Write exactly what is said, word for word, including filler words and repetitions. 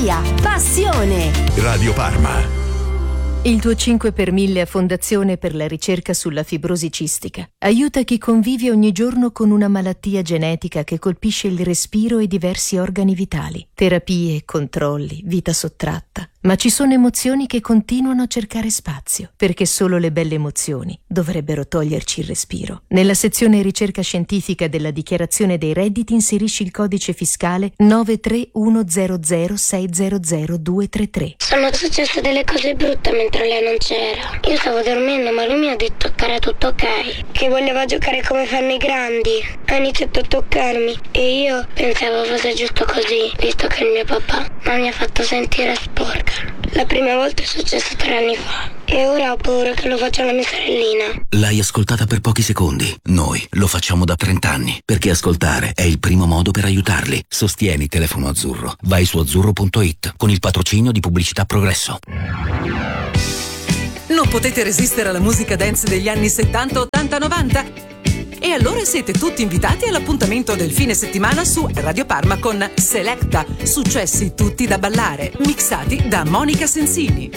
gioia, passione. Radio Parma. Il tuo cinque per mille a Fondazione per la ricerca sulla fibrosi cistica aiuta chi convive ogni giorno con una malattia genetica che colpisce il respiro e diversi organi vitali. Terapie, controlli, vita sottratta. Ma ci sono emozioni che continuano a cercare spazio, perché solo le belle emozioni dovrebbero toglierci il respiro. Nella sezione ricerca scientifica della dichiarazione dei redditi inserisci il codice fiscale nove tre uno zero zero sei zero zero due tre tre. Sono successe delle cose brutte mentre lei non c'era. Io stavo dormendo, ma lui mi ha detto che era tutto ok, che voleva giocare come fanno i grandi. Ha iniziato a toccarmi e io pensavo fosse giusto così, visto che il mio papà non mi ha fatto sentire sporca. La prima volta è successo tre anni fa e ora ho paura che lo faccia la mia sorellina. L'hai ascoltata per pochi secondi. Noi lo facciamo da trent'anni, perché ascoltare è il primo modo per aiutarli. Sostieni Telefono Azzurro. Vai su azzurro punto it con il patrocinio di Pubblicità Progresso. Non potete resistere alla musica dance degli anni settanta, ottanta, novanta? E allora siete tutti invitati all'appuntamento del fine settimana su Radio Parma con Selecta, successi tutti da ballare, mixati da Monica Sensini.